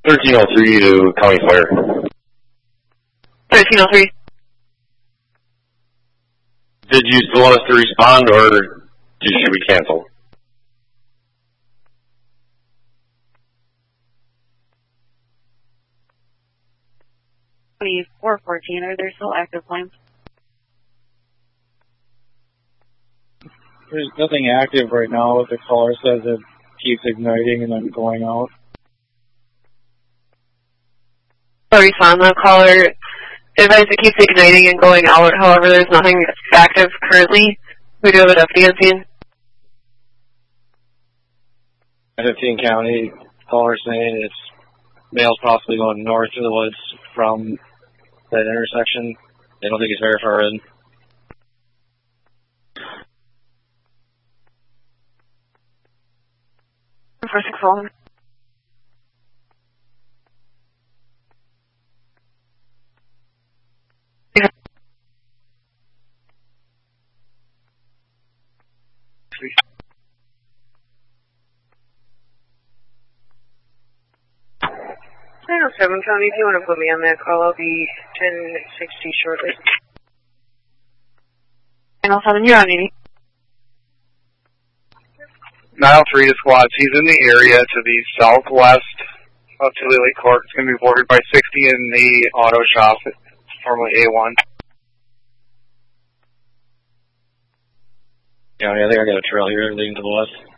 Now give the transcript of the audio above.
1303 to County Fire. 1303. Did you still want us to respond, or should we cancel? 2414, are there still active flames? There's nothing active right now. The caller says it keeps igniting and then going out. I'll respond. The caller advised it keeps igniting and going out. However, there's nothing active currently. We do have a deputy on scene. 15 County, caller saying it's males possibly going north to the woods from that intersection. They don't think he's very far in. For 6-1. Yeah. I know 7 County, if you want to put me on that call, I'll be 1060 shortly. Channel 7, you're on 80. 903 to squads. He's in the area to the southwest of Tule Lake Court. It's going to be bordered by 60 in the auto shop, formerly A1. Yeah, I think I got a trail here leading to the west.